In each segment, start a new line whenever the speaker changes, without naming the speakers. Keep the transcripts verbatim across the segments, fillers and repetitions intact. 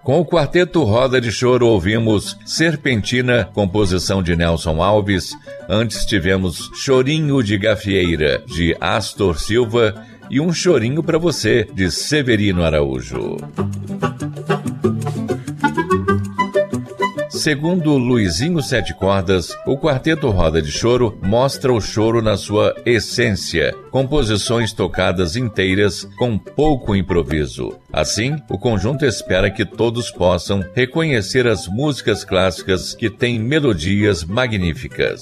Com o quarteto Roda de Choro ouvimos Serpentina, composição de Nelson Alves. Antes tivemos Chorinho de Gafieira, de Astor Silva, e Um Chorinho pra Você, de Severino Araújo. Segundo Luizinho Sete Cordas, o quarteto Roda de Choro mostra o choro na sua essência, composições tocadas inteiras com pouco improviso. Assim, o conjunto espera que todos possam reconhecer as músicas clássicas que têm melodias magníficas.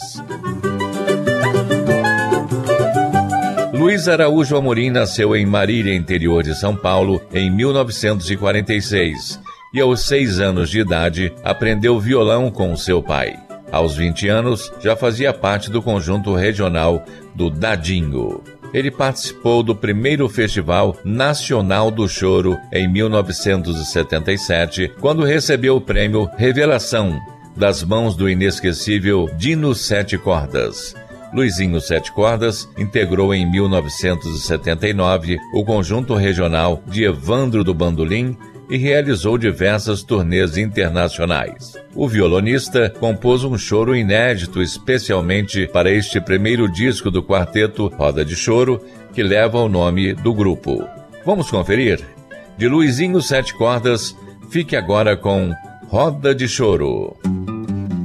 Luiz Araújo Amorim nasceu em Marília, interior de São Paulo, em mil novecentos e quarenta e seis. E aos seis anos de idade, aprendeu violão com seu pai. Aos vinte anos, já fazia parte do conjunto regional do Dadinho. Ele participou do primeiro Festival Nacional do Choro em mil novecentos e setenta e sete, quando recebeu o prêmio Revelação, das mãos do inesquecível Dino Sete Cordas. Luizinho Sete Cordas integrou em mil novecentos e setenta e nove o conjunto regional de Evandro do Bandolim e realizou diversas turnês internacionais. O violonista compôs um choro inédito especialmente para este primeiro disco do quarteto Roda de Choro, que leva o nome do grupo. Vamos conferir? De Luizinho Sete Cordas, fique agora com Roda de Choro.